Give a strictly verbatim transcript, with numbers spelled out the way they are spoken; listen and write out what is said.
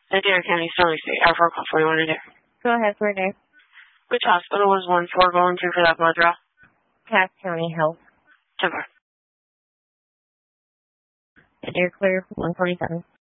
Adair County, Sterling State. Air four, call forty-one Adair. Go ahead for Adair. Which hospital was one four going to for that blood draw? Cass County Health. ten four. Adair clear, one forty-seven.